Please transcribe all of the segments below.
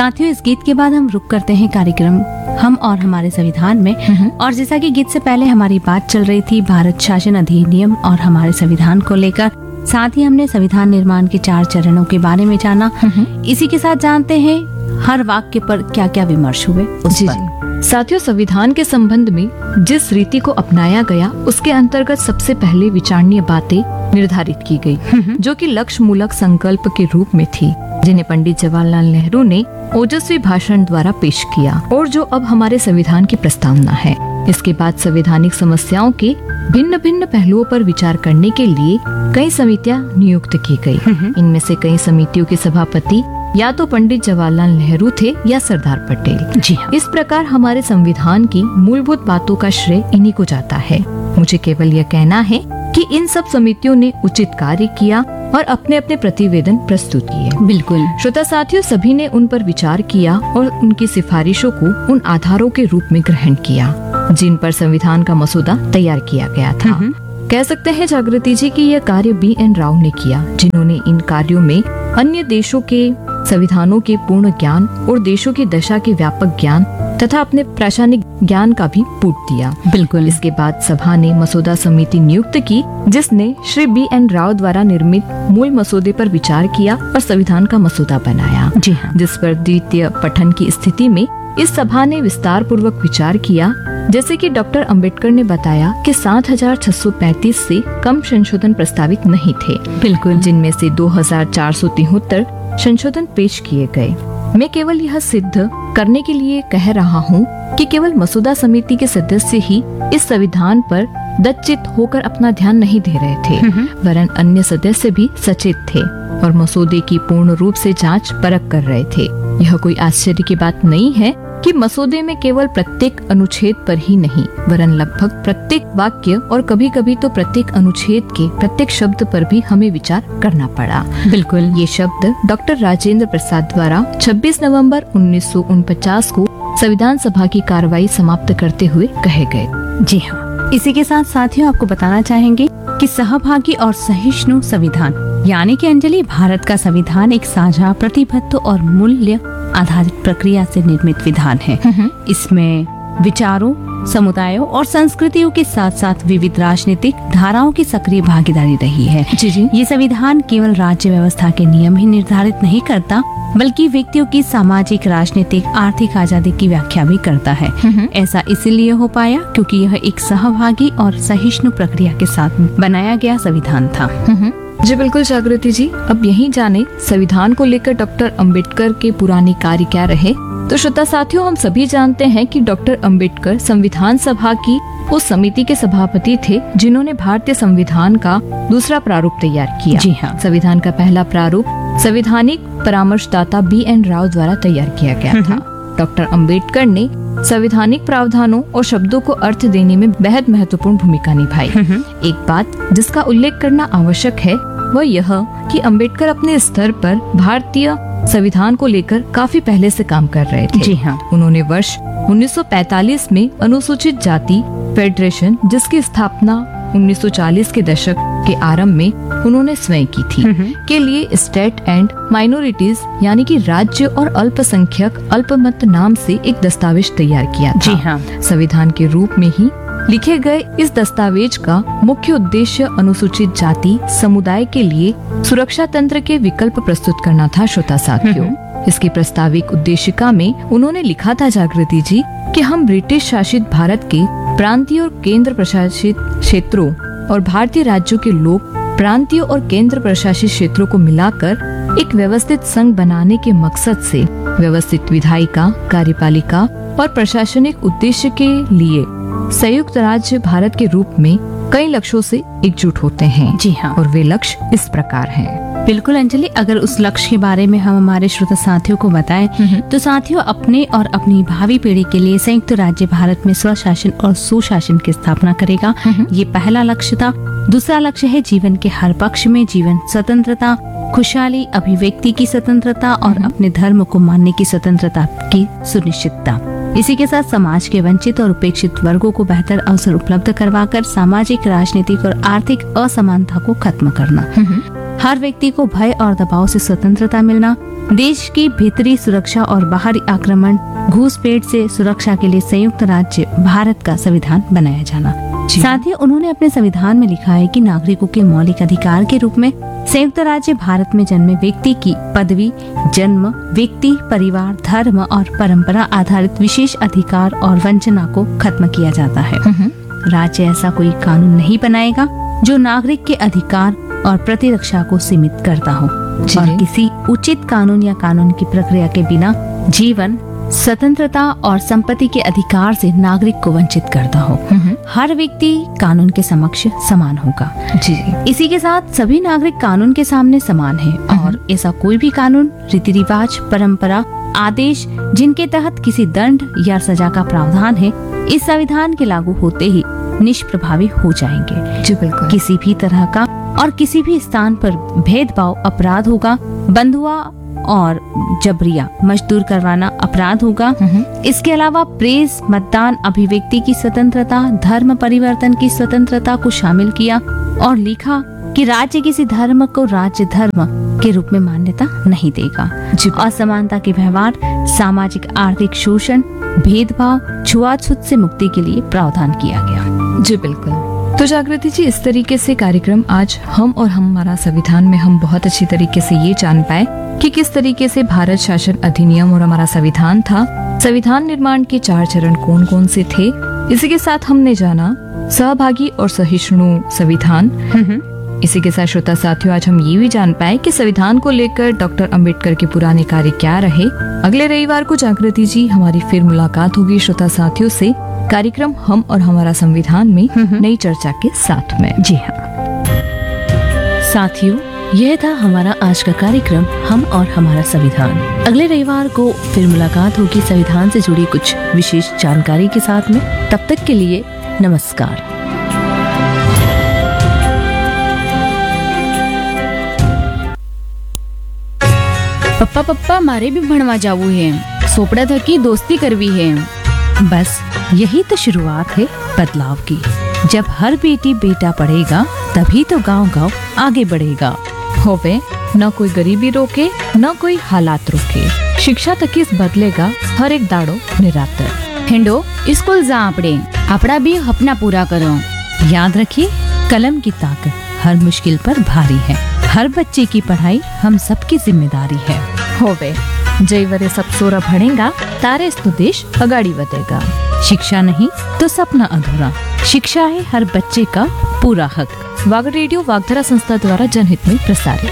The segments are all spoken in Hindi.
साथियों, इस गीत के बाद हम रुक करते हैं कार्यक्रम हम और हमारे संविधान में। और जैसा कि गीत से पहले हमारी बात चल रही थी भारत शासन अधिनियम और हमारे संविधान को लेकर, साथ ही हमने संविधान निर्माण के 4 चरणों के बारे में जाना। इसी के साथ जानते हैं हर वाक्य पर क्या क्या विमर्श हुए उस पर। साथियों, संविधान के संबंध में जिस रीति को अपनाया गया उसके अंतर्गत सबसे पहले विचारणीय बातें निर्धारित की गई, जो कि लक्ष्य मूलक संकल्प के रूप में थी, जिन्हें पंडित जवाहरलाल नेहरू ने ओजस्वी भाषण द्वारा पेश किया और जो अब हमारे संविधान की प्रस्तावना है। इसके बाद संवैधानिक समस्याओं के भिन्न भिन्न पहलुओं पर विचार करने के लिए कई समितियां नियुक्त की गई। इनमें से कई समितियों के सभापति या तो पंडित जवाहरलाल नेहरू थे या सरदार पटेल। जी हाँ। इस प्रकार हमारे संविधान की मूलभूत बातों का श्रेय इन्हीं को जाता है। मुझे केवल यह कहना है कि इन सब समितियों ने उचित कार्य किया और अपने अपने प्रतिवेदन प्रस्तुत किए। बिल्कुल श्रोता साथियों, सभी ने उन पर विचार किया और उनकी सिफारिशों को उन आधारों के रूप में ग्रहण किया जिन पर संविधान का मसौदा तैयार किया गया था। कह सकते हैं जागृति जी कि यह कार्य B.N. राव ने किया, जिन्होंने इन कार्यों में अन्य देशों के संविधानों के पूर्ण ज्ञान और देशों की दशा के व्यापक ज्ञान तथा अपने प्राशानिक ज्ञान का भी पूट दिया। बिल्कुल। इसके बाद सभा ने मसौदा समिति नियुक्त की, जिसने श्री B.N. राव द्वारा निर्मित मूल मसौदे पर विचार किया और संविधान का मसौदा बनाया। जी हाँ। जिस पर द्वितीय पठन की स्थिति में इस सभा ने विस्तार पूर्वक विचार किया। जैसे कि डॉक्टर अंबेडकर ने बताया कि 7,635 से कम संशोधन प्रस्तावित नहीं थे। बिल्कुल। जिनमें से 2,473 संशोधन पेश किए गए। मैं केवल यह सिद्ध करने के लिए कह रहा हूँ कि केवल मसौदा समिति के सदस्य ही इस संविधान पर दच्चित होकर अपना ध्यान नहीं दे रहे थे, वरन अन्य सदस्य भी सचेत थे और मसौदे की पूर्ण रूप से जांच परख कर रहे थे। यह कोई आश्चर्य की बात नहीं है कि मसौदे में केवल प्रत्येक अनुच्छेद पर ही नहीं, वरन लगभग प्रत्येक वाक्य और कभी कभी तो प्रत्येक अनुच्छेद के प्रत्येक शब्द पर भी हमें विचार करना पड़ा। बिल्कुल। ये शब्द डॉक्टर राजेंद्र प्रसाद द्वारा 26 नवंबर 1949 को संविधान सभा की कार्रवाई समाप्त करते हुए कहे गए। जी हाँ। इसी के साथ साथियों, आपको बताना चाहेंगे कि सहभागी और सहिष्णु संविधान यानी कि अंजलि, भारत का संविधान एक साझा, प्रतिबद्ध और मूल्य आधारित प्रक्रिया से निर्मित विधान है। इसमें विचारों, समुदायों और संस्कृतियों के साथ साथ विविध राजनीतिक धाराओं की सक्रिय भागीदारी रही है। जी। ये संविधान केवल राज्य व्यवस्था के नियम ही निर्धारित नहीं करता, बल्कि व्यक्तियों की सामाजिक, राजनीतिक, आर्थिक आजादी की व्याख्या भी करता है। ऐसा इसलिए हो पाया क्योंकि यह एक सहभागी और सहिष्णु प्रक्रिया के साथ बनाया गया संविधान था। जी बिल्कुल जागृति जी, अब यही जाने संविधान को लेकर डॉक्टर अंबेडकर के पुराने कार्य क्या रहे। तो श्रोता साथियों, हम सभी जानते हैं कि डॉक्टर अंबेडकर संविधान सभा की उस समिति के सभापति थे जिन्होंने भारतीय संविधान का दूसरा प्रारूप तैयार किया। जी हाँ। संविधान का पहला प्रारूप संवैधानिक परामर्शदाता B.N. राव द्वारा तैयार किया गया था। डॉक्टर अंबेडकर ने संवैधानिक प्रावधानों और शब्दों को अर्थ देने में बेहद महत्वपूर्ण भूमिका निभाई। एक बात जिसका उल्लेख करना आवश्यक है वह यह कि अंबेडकर अपने स्तर पर भारतीय संविधान को लेकर काफी पहले से काम कर रहे थे। जी हाँ। उन्होंने वर्ष 1945 में अनुसूचित जाति फेडरेशन, जिसकी स्थापना 1940 के दशक के आरंभ में उन्होंने स्वयं की थी, के लिए स्टेट एंड माइनॉरिटीज यानी कि राज्य और अल्पसंख्यक अल्पमत नाम से एक दस्तावेज तैयार किया था। जी हाँ। संविधान के रूप में ही लिखे गए इस दस्तावेज का मुख्य उद्देश्य अनुसूचित जाति समुदाय के लिए सुरक्षा तंत्र के विकल्प प्रस्तुत करना था। श्रोता साथियों, इसकी प्रस्ताविक उद्देशिका में उन्होंने लिखा था जागृति जी कि हम ब्रिटिश शासित भारत के प्रांतीय और केंद्र प्रशासित क्षेत्रों और भारतीय राज्यों के लोग प्रांतीय और केंद्र प्रशासित क्षेत्रों को मिलाकर एक व्यवस्थित संघ बनाने के मकसद से व्यवस्थित विधायिका, कार्यपालिका और प्रशासनिक उद्देश्य के लिए संयुक्त राज्य भारत के रूप में कई लक्ष्यों से एकजुट होते हैं। जी हाँ। और वे लक्ष्य इस प्रकार हैं। बिल्कुल अंजलि, अगर उस लक्ष्य के बारे में हम हमारे श्रोता साथियों को बताएं तो साथियों, अपने और अपनी भावी पीढ़ी के लिए संयुक्त राज्य भारत में स्वशासन और सुशासन की स्थापना करेगा। ये पहला लक्ष्य था। दूसरा लक्ष्य है जीवन के हर पक्ष में जीवन स्वतंत्रता, खुशहाली, अभिव्यक्ति की स्वतंत्रता और अपने धर्म को मानने की स्वतंत्रता की सुनिश्चितता। इसी के साथ समाज के वंचित और उपेक्षित वर्गों को बेहतर अवसर उपलब्ध करवाकर सामाजिक, राजनीतिक और आर्थिक असमानता को खत्म करना। हर व्यक्ति को भय और दबाव से स्वतंत्रता मिलना, देश की भीतरी सुरक्षा और बाहरी आक्रमण, घूसपैठ से सुरक्षा के लिए संयुक्त राज्य भारत का संविधान बनाया जाना। साथ ही उन्होंने अपने संविधान में लिखा है कि नागरिकों के मौलिक अधिकार के रूप में संयुक्त राज्य भारत में जन्मे व्यक्ति की पदवी, जन्म, व्यक्ति, परिवार, धर्म और परंपरा आधारित विशेष अधिकार और वंचना को खत्म किया जाता है। राज्य ऐसा कोई कानून नहीं बनाएगा जो नागरिक के अधिकार और प्रतिरक्षा को सीमित करता हो और किसी उचित कानून या कानून की प्रक्रिया के बिना जीवन, स्वतंत्रता और संपत्ति के अधिकार से नागरिक को वंचित करता हो। हर व्यक्ति कानून के समक्ष समान होगा। जी। इसी के साथ सभी नागरिक कानून के सामने समान हैं और ऐसा कोई भी कानून, रीति रिवाज, परंपरा, आदेश जिनके तहत किसी दंड या सजा का प्रावधान है, इस संविधान के लागू होते ही निष्प्रभावी हो जाएंगे। जी बिल्कुल। किसी भी तरह का और किसी भी स्थान पर भेदभाव अपराध होगा। बंधुआ और जबरिया मजदूर करवाना अपराध होगा। इसके अलावा प्रेस, मतदान, अभिव्यक्ति की स्वतंत्रता, धर्म परिवर्तन की स्वतंत्रता को शामिल किया और लिखा कि राज्य किसी धर्म को राज्य धर्म के रूप में मान्यता नहीं देगा। असमानता के व्यवहार, सामाजिक आर्थिक शोषण, भेदभाव, छुआछूत से मुक्ति के लिए प्रावधान किया गया। जी बिल्कुल। तो जागृति जी, इस तरीके से कार्यक्रम आज हम और हमारा संविधान में हम बहुत अच्छी तरीके से ये जान पाए कि किस तरीके से भारत शासन अधिनियम और हमारा संविधान था। संविधान निर्माण के 4 चरण कौन कौन से थे। इसी के साथ हमने जाना सहभागी और सहिष्णु संविधान। इसी के साथ श्रोता साथियों, आज हम ये भी जान पाए कि संविधान को लेकर डॉक्टर अंबेडकर के पुराने कार्य क्या रहे। अगले रविवार को जागृति जी हमारी फिर मुलाकात होगी श्रोता साथियों से कार्यक्रम हम और हमारा संविधान में नई चर्चा के साथ में। जी हाँ साथियों, यह था हमारा आज का कार्यक्रम हम और हमारा संविधान। अगले रविवार को फिर मुलाकात होगी संविधान से जुड़ी कुछ विशेष जानकारी के साथ में। तब तक के लिए नमस्कार। पप्पा पप्पा मारे भी भणवा जाऊ है, सोपड़ा थकी दोस्ती करवी है। बस यही तो शुरुआत है बदलाव की। जब हर बेटी बेटा पढ़ेगा तभी तो गांव-गांव आगे बढ़ेगा। होवे न कोई गरीबी रोके न कोई हालात रोके, शिक्षा तक इस बदलेगा हर एक दाड़ो निरातर। हिंडो स्कूल जा आपड़ा भी अपना पूरा करो। याद रखिए, कलम की ताकत हर मुश्किल पर भारी है। हर बच्चे की पढ़ाई हम सबकी जिम्मेदारी है। होवे जयवरे सब सोरा भणेगा तारे तो देश अगाड़ी बढ़ेगा। शिक्षा नहीं तो सपना अधूरा। शिक्षा है हर बच्चे का पूरा हक। वाग रेडियो वागधरा संस्था द्वारा जनहित में प्रसारित।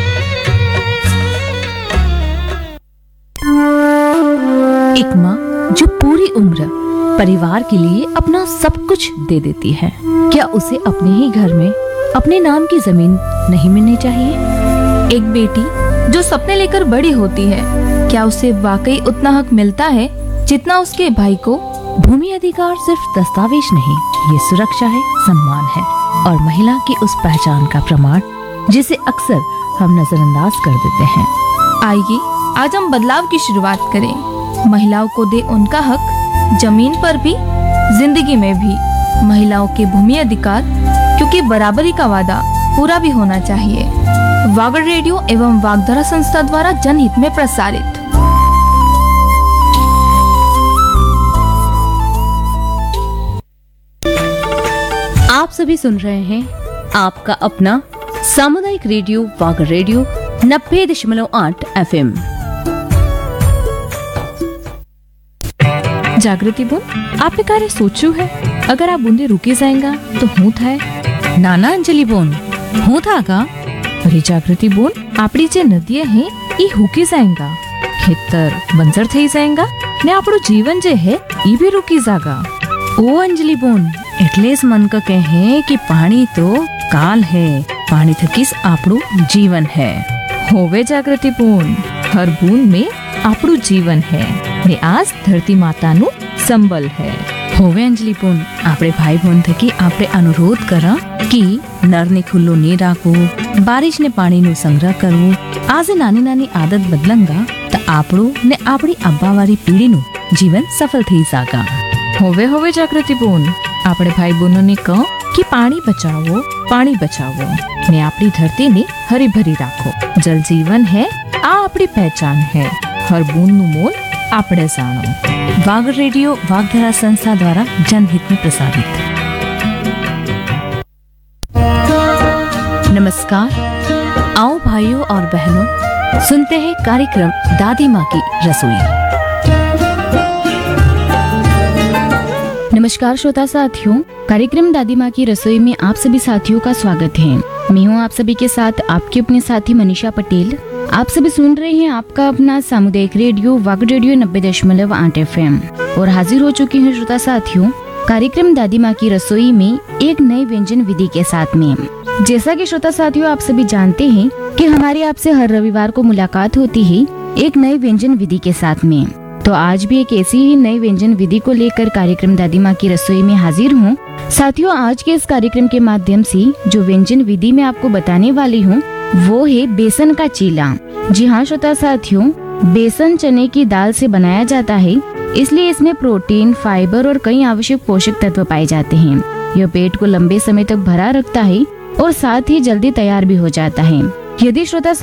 एक माँ जो पूरी उम्र परिवार के लिए अपना सब कुछ दे देती है, क्या उसे अपने ही घर में अपने नाम की जमीन नहीं मिलनी चाहिए? एक बेटी जो सपने लेकर बड़ी होती है, क्या उसे वाकई उतना हक मिलता है जितना उसके भाई को? भूमि अधिकार सिर्फ दस्तावेज नहीं, ये सुरक्षा है, सम्मान है और महिला की उस पहचान का प्रमाण जिसे अक्सर हम नजरअंदाज कर देते हैं। आइए आज हम बदलाव की शुरुआत करें। महिलाओं को दे उनका हक, जमीन पर भी, जिंदगी में भी। महिलाओं के भूमि अधिकार, क्योंकि बराबरी का वादा पूरा भी होना चाहिए। वागड़ रेडियो एवं वागधरा संस्था द्वारा जनहित में प्रसारित। आप सभी सुन रहे हैं आपका अपना सामुदायिक रेडियो वागड़ रेडियो 90.8 FM। जागृति बोल, आपने कार्य सोचू है? अगर आप बूंदे रुके जाएगा तो हूँ था नाना अंजलि बोन हूँ था का? अरे जागृति बोल, आपड़ी जे नदियां हैं ये हुकी जाएगा, खेतर बंजर थई जाएगा ने आपड़ो जीवन जे है ये भी रुकी जागा। ओ अंजलि बोन, एटलेस मन का कहे कि पानी तो काल है, पानी थकीस आपड़ो जीवन है। होवे जागृति बोन, हर बूंद में आपड़ो जीवन है ने आज धरती माता नु संबल है। होवे अंजलि बोन, आपरे भाई बहन थकी आपरे अनुरोध करा कि नर ने खुल्लो नहीं राखो, बारिश ने पानी नु संग्रह करो। आज नानी नानी आदत बदलंगा तो आपड़ो ने आपड़ी अब्बा वाली पीढ़ी नु जीवन सफल थी जागा। होवे होवे जागृति बोन, आपड़े भाई बहनों ने कहो कि पानी बचावो ने आपणी धरती ने हरी भरी राखो। जल जीवन है, आ आपणी पहचान है, हर बूंद नु मोल आपणे जानो। वाग रेडियो वागधारा संस्था द्वारा जनहित में प्रसारित। नमस्कार, आओ भाइयों और बहनों, सुनते हैं कार्यक्रम दादी माँ की रसोई। नमस्कार श्रोता साथियों, कार्यक्रम दादी माँ की रसोई में आप सभी साथियों का स्वागत है। मैं हूँ आप सभी के साथ आपके अपने साथी मनीषा पटेल। आप सभी सुन रहे हैं आपका अपना सामुदायिक रेडियो वाग रेडियो 90.8 FM और हाजिर हो चुके हैं श्रोता साथियों कार्यक्रम दादी माँ की रसोई में एक नए व्यंजन विधि के साथ में। जैसा कि श्रोता साथियों आप सभी जानते हैं कि हमारी आपसे हर रविवार को मुलाकात होती है एक नए व्यंजन विधि के साथ में। तो आज भी एक ऐसी ही नई व्यंजन विधि को लेकर कार्यक्रम दादी माँ की रसोई में हाजिर हूँ। साथियों, आज के इस कार्यक्रम के माध्यम से जो व्यंजन विधि मैं आपको बताने वाली हूँ वो है बेसन का चीला। जी हाँ श्रोता साथियों, बेसन चने की दाल से बनाया जाता है, इसलिए इसमें प्रोटीन, फाइबर और कई आवश्यक पोषक तत्व पाए जाते हैं। यह पेट को लंबे समय तक भरा रखता है और साथ ही जल्दी तैयार भी हो जाता है। यदि श्रोता